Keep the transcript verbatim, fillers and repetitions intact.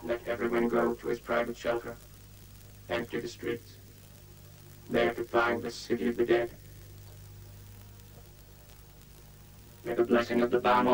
Let everyone go to his private shelter. Empty the streets. There to find the city of the dead. May the blessing of the Bama